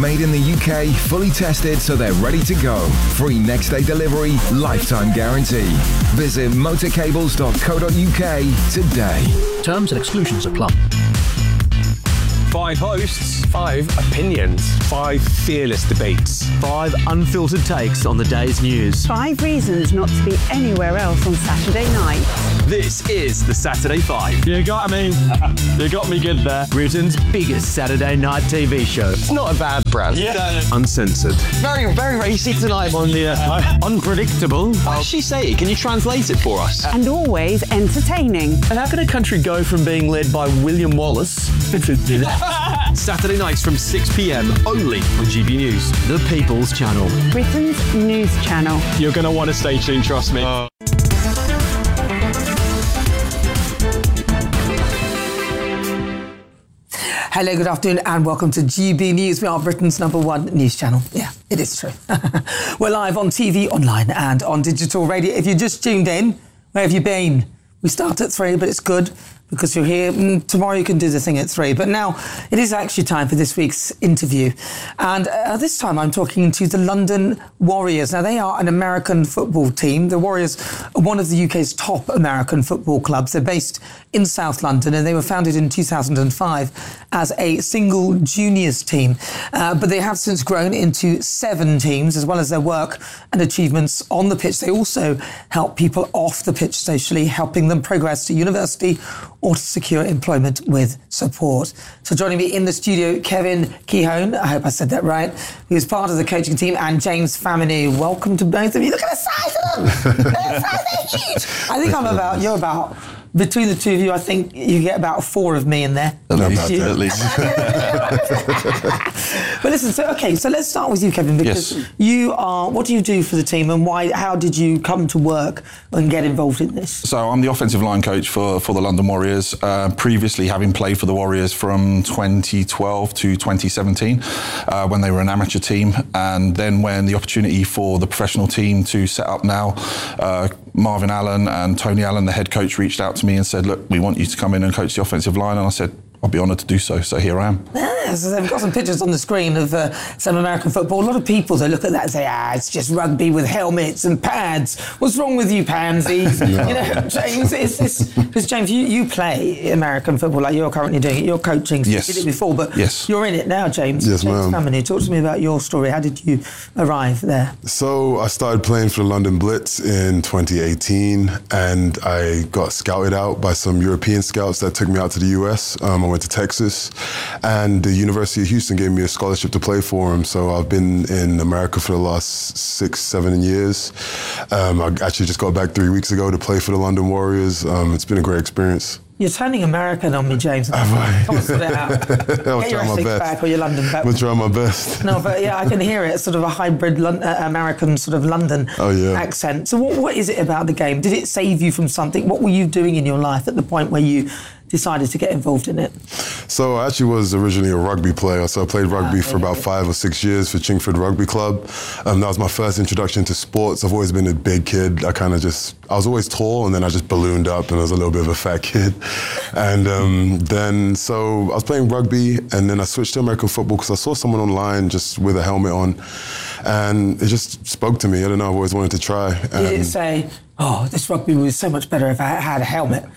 Made in the UK, fully tested so they're ready to go. Free next day delivery, lifetime guarantee. Visit motorcables.co.uk today. Terms and exclusions apply. 5 hosts, 5 opinions, 5 fearless debates, 5 unfiltered takes on the day's news. 5 reasons not to be anywhere else on Saturday night. This is the Saturday 5. You got me. You got me good there. Britain's biggest Saturday night TV show. It's not a bad brand. Yeah. Uncensored. Very, very racy tonight on the unpredictable. What does she say? Can you translate it for us? And always entertaining. And how can a country go from being led by William Wallace Saturday nights from 6 p.m. only on GB News. The People's Channel. Britain's news channel. You're going to want to stay tuned, trust me. Hello, good afternoon and welcome to GB News. We are Britain's #1 news channel. Yeah, it is true. We're live on TV, online and on digital radio. If you just tuned in, where have you been? We start at 3, but it's good because you're here. Tomorrow you can do the thing at 3. But now it is actually time for this week's interview. And this time I'm talking to the London Warriors. Now, they are an American football team. The Warriors are one of the UK's top American football clubs. They're based in South London and they were founded in 2005 as a single juniors team. But they have since grown into 7 teams, as well as their work and achievements on the pitch. They also help people off the pitch socially, helping them progress to university or to secure employment with support. So joining me in the studio, Kevin Keohane, I hope I said that right, who is part of the coaching team, and James Famine. Welcome to both of you. Look at the size of them! They're huge! I think you're about, between the two of you, I think you get about 4 of me in there. At least. But listen, so let's start with you, Kevin, because what do you do for the team and how did you come to work and get involved in this? So I'm the offensive line coach for the London Warriors, previously having played for the Warriors from 2012 to 2017 when they were an amateur team. And then when the opportunity for the professional team to set up now, Marvin Allen and Tony Allen, the head coach, reached out to me and said, look, we want you to come in and coach the offensive line. And I said, I'll be honoured to do so. So here I am. Yeah, so they've got some pictures on the screen of some American football. A lot of people, they look at that and say, it's just rugby with helmets and pads. What's wrong with you, pansies? No. You know, James, because James, you play American football like you're currently doing it. You're coaching. Yes. You did it before, but you're in it now, James. Yes, James ma'am. Famine, talk to me about your story. How did you arrive there? So I started playing for the London Blitz in 2018 and I got scouted out by some European scouts that took me out to the US. I went to Texas and the University of Houston gave me a scholarship to play for them. So I've been in America for the last 6-7 years. I actually just got back 3 weeks ago to play for the London Warriors. It's been a great experience. You're turning American on me, James. Come on, sort it out. I'll Get your try my Essex best. back or your London back. I'll try my best. No, but yeah, I can hear it. It's sort of a hybrid American sort of London accent. So what is it about the game? Did it save you from something? What were you doing in your life at the point where you decided to get involved in it? So I actually was originally a rugby player. So I played rugby for about 5 or 6 years for Chingford Rugby Club. That was my first introduction to sports. I've always been a big kid. I was always tall and then I just ballooned up and I was a little bit of a fat kid. And so I was playing rugby and then I switched to American football because I saw someone online just with a helmet on and it just spoke to me. I don't know, I've always wanted to try. Did it say, this rugby was so much better if I had a helmet?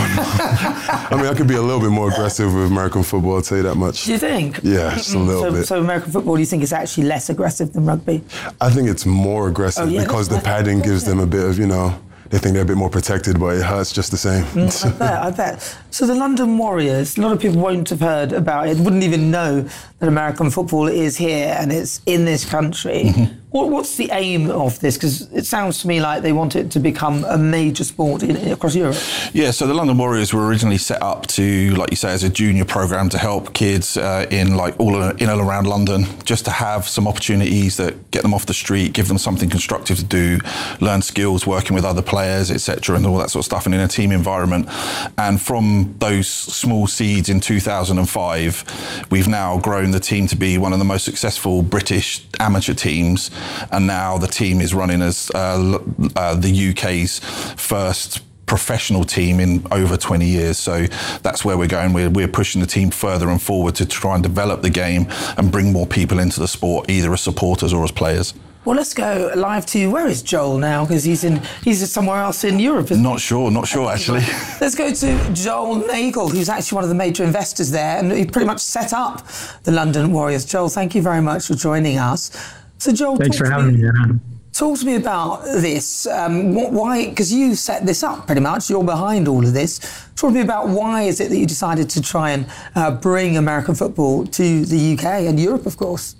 I mean, I could be a little bit more aggressive with American football, I'll tell you that much. Do you think? Yeah, just a little bit. So American football, do you think is actually less aggressive than rugby? I think it's more aggressive because the padding gives them a bit of, they think they're a bit more protected, but it hurts just the same. I bet. So the London Warriors, a lot of people won't have heard about it, wouldn't even know that American football is here and it's in this country. Mm-hmm. What's the aim of this? Because it sounds to me like they want it to become a major sport across Europe. Yeah, so the London Warriors were originally set up to, like you say, as a junior programme to help kids in and around London, just to have some opportunities that get them off the street, give them something constructive to do, learn skills working with other players, etc., and all that sort of stuff, and in a team environment. And from those small seeds in 2005, we've now grown the team to be one of the most successful British amateur teams. And now the team is running as the UK's first professional team in over 20 years. So that's where we're going. We're pushing the team further and forward to try and develop the game and bring more people into the sport, either as supporters or as players. Well, let's go live to, where is Joel now? Because he's somewhere else in Europe, isn't he? Not sure actually. Let's go to Joel Nagel, who's actually one of the major investors there, and he pretty much set up the London Warriors. Joel, thank you very much for joining us. So, Joel, thanks for having me. Talk to me about this. Why? Because you set this up pretty much. You're behind all of this. Talk to me about why is it that you decided to try and bring American football to the UK and Europe, of course.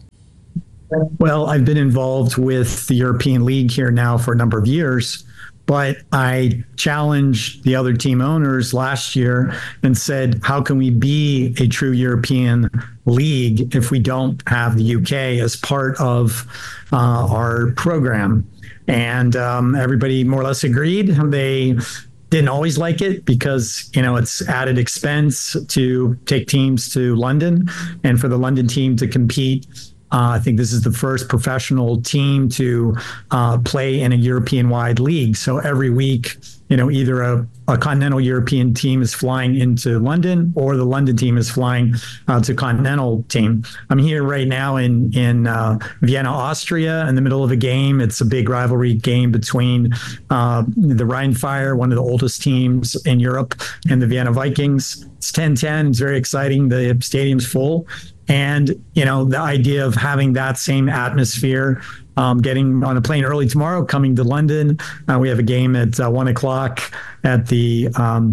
Well, I've been involved with the European League here now for a number of years, but I challenged the other team owners last year and said, how can we be a true European league if we don't have the UK as part of our program? And everybody more or less agreed. They didn't always like it because, it's added expense to take teams to London and for the London team to compete. I think this is the first professional team to play in a European-wide league. So every week, either a continental European team is flying into London or the London team is flying to continental team. I'm here right now in Vienna, Austria, in the middle of a game. It's a big rivalry game between the Rhein-Fire, one of the oldest teams in Europe, and the Vienna Vikings. It's 10-10. It's very exciting. The stadium's full. And, the idea of having that same atmosphere, getting on a plane early tomorrow, coming to London. We have a game at 1 o'clock at the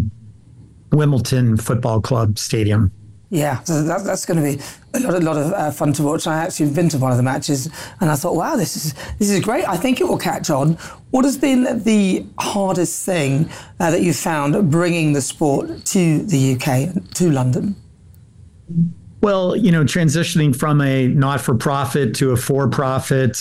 Wimbledon Football Club Stadium. Yeah, so that's going to be a lot of fun to watch. I actually have been to one of the matches and I thought, wow, this is great. I think it will catch on. What has been the hardest thing that you found bringing the sport to the UK, to London? Well, transitioning from a not-for-profit to a for-profit,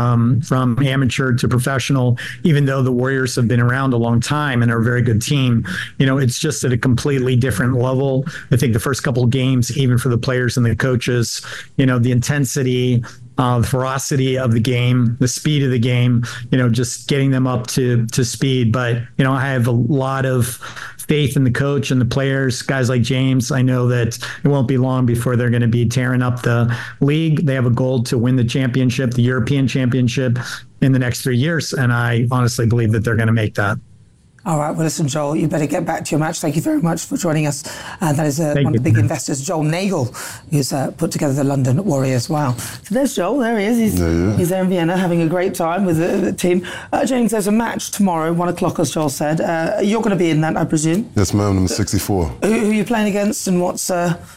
from amateur to professional, even though the Warriors have been around a long time and are a very good team, it's just at a completely different level. I think the first couple of games, even for the players and the coaches, the intensity, the ferocity of the game, the speed of the game, just getting them up to speed. But, I have a lot of faith in the coach and the players, guys like James. I know that it won't be long before they're going to be tearing up the league. They have a goal to win the championship, the European Championship, in the next 3 years. And I honestly believe that they're going to make that. All right. Well, listen, Joel, you better get back to your match. Thank you very much for joining us. That is one of the big investors, Joel Nagel, who's put together the London Warriors. Wow. So there's Joel. There he is. He's there in Vienna having a great time with the team. James, there's a match tomorrow, 1 o'clock, as Joel said. You're going to be in that, I presume? Yes, ma'am. Number 64. Who are you playing against and what's...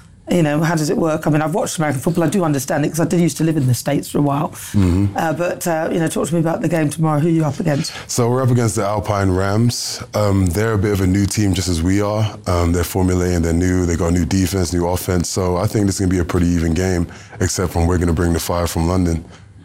how does it work? I mean, I've watched American football. I do understand it because I did used to live in the States for a while. Mm-hmm. But talk to me about the game tomorrow. Who are you up against? So we're up against the Alpine Rams. They're a bit of a new team, just as we are. They're formulating. They're new. They got new defense, new offense. So I think this is going to be a pretty even game, except when we're going to bring the fire from London.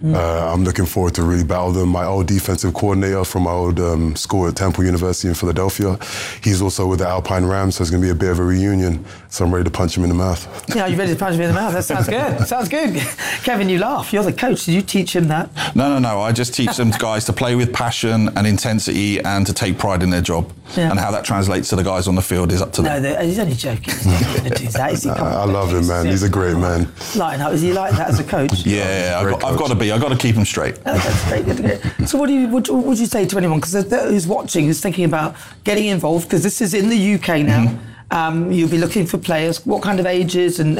I'm looking forward to really battle them. My old defensive coordinator from my old school at Temple University in Philadelphia, he's also with the Alpine Rams, so it's going to be a bit of a reunion. So I'm ready to punch him in the mouth. Yeah, you're ready to punch him in the mouth? That sounds good. Sounds good. Kevin, you laugh. You're the coach. Did you teach him that? No. I just teach them guys to play with passion and intensity and to take pride in their job. Yeah. And how that translates to the guys on the field is up to them. No, he's only joking. He's not going to do that. Is he? I love him, man. He's a great man. Lighten up. Is he like that as a coach? Yeah, I've got to be. I've got to keep him straight. Oh, that's great. Good. So what would you say to anyone who's watching, who's thinking about getting involved? Because this is in the UK now. Mm-hmm. You'll be looking for players, what kind of ages, and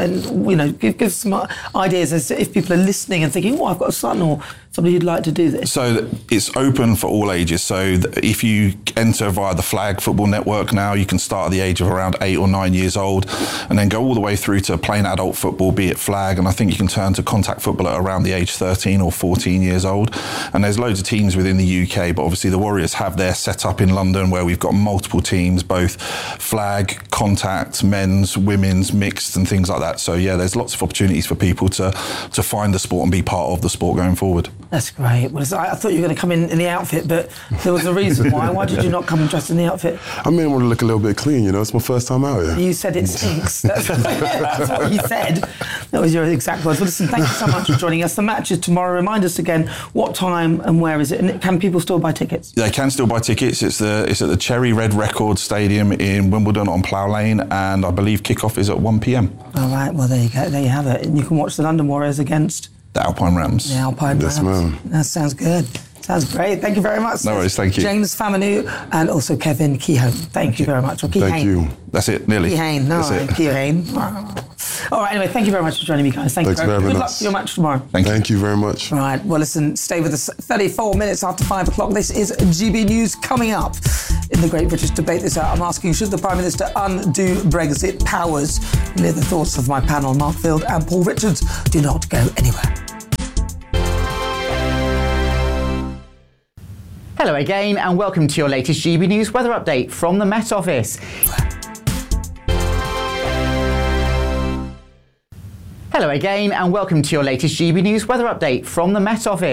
give some ideas as if people are listening and thinking, I've got a son or somebody who'd like to do this. So it's open for all ages. So if you enter via the Flag Football Network now, you can start at the age of around 8 or 9 years old and then go all the way through to playing adult football, be it flag. And I think you can turn to contact football at around the age 13 or 14 years old. And there's loads of teams within the UK, but obviously the Warriors have their set up in London where we've got multiple teams, both flag, contact, men's, women's, mixed and things like that. So yeah, there's lots of opportunities for people to find the sport and be part of the sport going forward. That's great. Well, I thought you were going to come in the outfit, but there was a reason why. Why did you not come dressed in the outfit? I mean, I want to look a little bit clean, you know. It's my first time out here. You said it stinks. That's what you said. That was your exact words. Well, listen, thank you so much for joining us. The match is tomorrow. Remind us again what time and where is it? And can people still buy tickets? They can still buy tickets. It's at the Cherry Red Records Stadium in Wimbledon on Plough Lane, and I believe kickoff is at 1 p.m. All right. Well, there you go. There you have it. And you can watch the London Warriors against the Alpine Rams. The Alpine Rams. Yes, ma'am. That sounds good. Sounds great. Thank you very much. No worries, thank you. James Famanu and also Kevin Keohane. Thank you very much. Or Keohane. Thank you. That's it, nearly. Keohane. No, Keohane. All right, anyway, thank you very much for joining me, guys. Thanks very much. Good much. luck for your match tomorrow. Thank you very much. All right, well, listen, stay with us. 34 minutes after 5 o'clock. This is GB News. Coming up in the Great British Debate this hour, I'm asking, should the Prime Minister undo Brexit powers? We'll hear the thoughts of my panel, Mark Field and Paul Richards. Do not go anywhere. Hello again and welcome to your latest GB News weather update from the Met Office. Hello again and welcome to your latest GB News weather update from the Met Office.